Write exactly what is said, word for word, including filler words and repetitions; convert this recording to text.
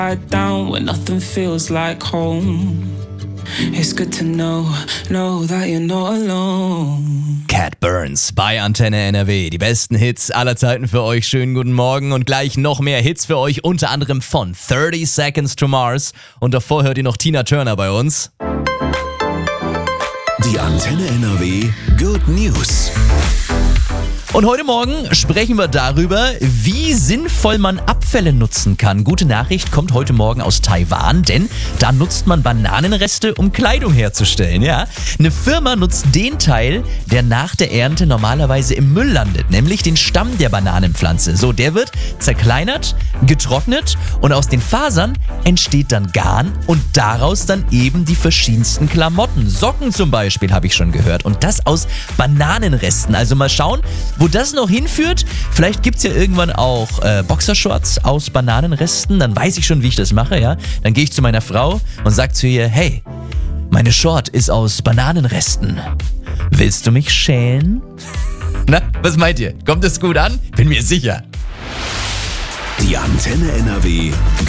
down when nothing feels like home. It's good to know, know that you're not alone. Cat Burns bei Antenne N R W. Die besten Hits aller Zeiten für euch. Schönen guten Morgen und gleich noch mehr Hits für euch, unter anderem von thirty Seconds to Mars. Und davor hört ihr noch Tina Turner bei uns. Die Antenne N R W Good News. Und heute Morgen sprechen wir darüber, wie sinnvoll man Abfälle nutzen kann. Gute Nachricht kommt heute Morgen aus Taiwan, denn da nutzt man Bananenreste, um Kleidung herzustellen. Ja? Eine Firma nutzt den Teil, der nach der Ernte normalerweise im Müll landet, nämlich den Stamm der Bananenpflanze. So, der wird zerkleinert, getrocknet und aus den Fasern entsteht dann Garn und daraus dann eben die verschiedensten Klamotten. Socken zum Beispiel, habe ich schon gehört. Und das aus Bananenresten. Also mal schauen, wo das noch hinführt. Vielleicht gibt es ja irgendwann auch äh, Boxershorts aus Bananenresten. Dann weiß ich schon, wie ich das mache. Ja? Dann gehe ich zu meiner Frau und sage zu ihr, hey, meine Short ist aus Bananenresten. Willst du mich schälen? Na, was meint ihr? Kommt es gut an? Bin mir sicher. Die Antenne N R W